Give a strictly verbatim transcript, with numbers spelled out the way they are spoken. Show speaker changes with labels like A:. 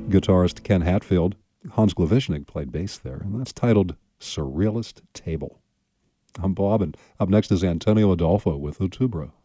A: guitarist Ken Hatfield. Hans Glavishnik played bass there, and that's titled Surrealist Table. I'm Bob, and up next is Antonio Adolfo with Otubro.